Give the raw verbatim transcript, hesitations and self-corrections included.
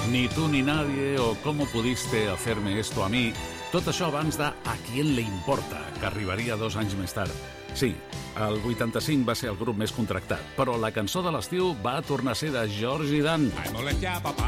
Ni tu ni nadie o Cómo pudiste hacerme esto a mí. Tot això abans de A quién le importa, que arribaria dos anys més tard. Sí, el vuitanta-cinc va ser el grup més contractat, però la cançó de l'estiu va tornar a ser de George i Dan. Ai, molt ja, papà.